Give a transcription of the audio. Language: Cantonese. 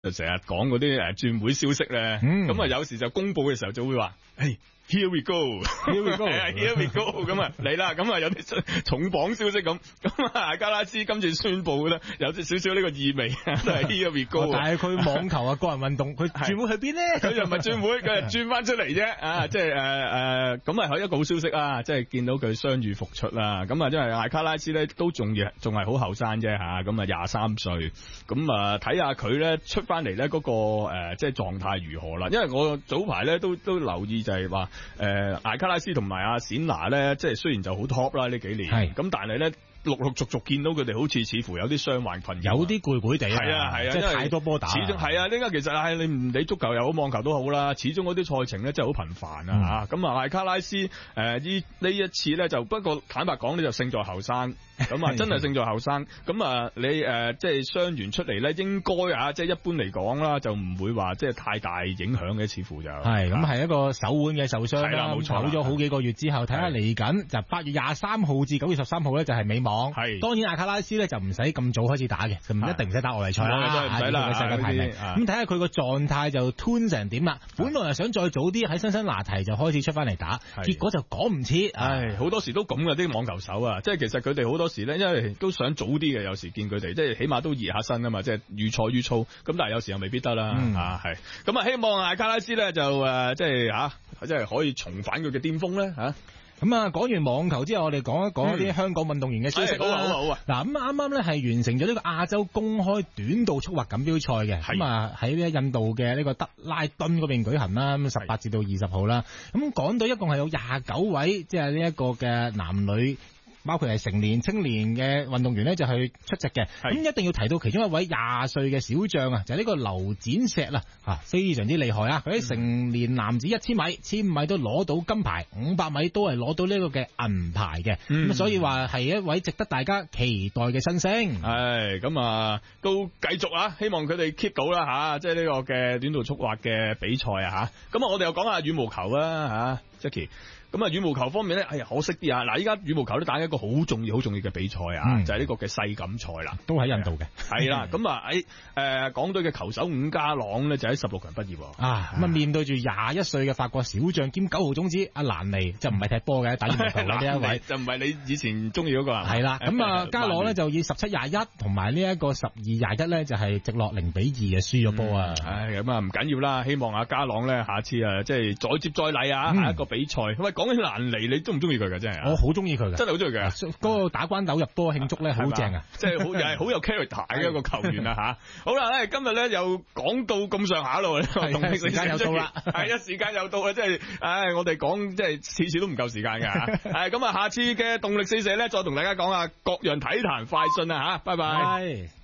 就成日講嗰啲轉會消息咧，咁啊有時就公佈嘅時候就會話，Here we go，Here we go，Here we go，咁啊嚟啦，咁啊有啲重磅消息咁啊艾加拉斯今次宣佈咧有啲少少呢個意味，都係 Here we go。 但係佢網球啊個人運動，佢轉會去邊咧？ 佢又唔係轉會，佢係轉翻出嚟啫，啊，即係咁係一個好消息啊，即係見到佢傷愈復出啦，咁啊因為艾加拉斯咧都仲係好後生啫吓，咁啊23歲，咁啊睇下佢咧出翻嚟咧嗰個即係狀態如何啦，因為我早排咧都留意就係話。艾卡拉斯同埋阿冼拿咧，即係雖然就好 top 啦呢幾年，咁但係咧陸續見到佢哋好似乎有啲傷患困擾， 有啲攰地係啊， 即係太多波打。 始終係啊，呢家其實你唔理足球又好，網球都好啦，始終嗰啲賽程咧真係好頻繁啊嚇。咁啊，艾卡拉斯呢一次咧就不過坦白講呢就勝在後生。咁啊，真係勝在後生。咁啊，你即係傷完出嚟咧，應該啊，即係一般嚟講啦，就唔會話即係太大影響嘅，似乎就係咁係一個手腕嘅受傷啦， 冇錯。 唞咗好幾個月之後，睇下嚟緊就8月23號至9月13號咧就係美網。係當然艾卡拉斯咧就唔使咁早開始打嘅，就唔一定唔使打外圍賽啦， 唔使啦。 世界排名咁睇下佢個狀態就吞成點啦。本來係想再早啲喺辛辛那提就開始出翻嚟打，結果就趕唔切。 唉，好多時都咁嘅啲網球手啊，即係其實佢哋好多時咧，因為都想早啲嘅，有時見佢哋即係起碼都熱下身啊嘛，即係愈賽愈操。咁但係有時又未必得啦，係咁啊！希望艾卡拉斯咧就即係可以重返佢嘅巔峰咧嚇。 咁啊，講完網球之後，我哋講一講一啲香港運動員嘅消息啦。 好啊！ 嗱，咁啱啱咧係完成咗呢個亞洲公開短道速滑錦標賽嘅，咁啊喺呢印度嘅呢個德拉敦嗰邊舉行啦，咁18至到20號啦。咁港隊一共係有29位，即係呢一個嘅男女。包括係成年、青年嘅運動員咧，就去出席嘅。咁一定要提到其中一位20歲嘅小將啊，就係呢個劉展石啦，非常之厲害啊！佢喺成年男子1000米、1500米都攞到金牌，500米都係攞到呢個嘅銀牌嘅。咁所以話係一位值得大家期待嘅新星。 咁啊，都繼續啊，希望佢哋 keep 到啦吓，即係呢個嘅短道速滑嘅比賽啊吓。咁啊，我哋又講下羽毛球啦吓 ，Jackie。咁啊，羽毛球方面咧，可惜啲啊！嗱，依家羽毛球都打一個好重要嘅比賽啊，就係呢個嘅世錦賽啦， 都喺印度嘅。 係啦，咁啊喺港隊嘅球手伍家朗咧就喺16強畢業啊，咁啊面對住21歲嘅法國小將兼9號種子阿蘭尼，就唔係踢波嘅，打羽毛球嘅呢一位， 就唔係你以前中意嗰個啊。 係啦，咁啊家朗咧就以17-21同埋呢一個12-21咧就係直落0-2嘅輸咗波啊。 咁啊唔緊要啦，希望阿家朗咧下次即係再接再厲啊，下一個比賽。喂，講起蘭尼，你中唔中意佢噶？真係，我好中意佢噶， 真係好中意佢。 嗰個打關斗入波慶祝咧，好正啊！ 即係好又係好有 character 嘅一個球員啊吓。好啦，今日咧又講到咁上下咯， 時間又到啦， 係時間又到啦，即係，我哋講即係次次都唔夠時間噶吓。咁啊，下次嘅動力四射咧，再同大家講下各樣體壇快訊啊吓，拜拜。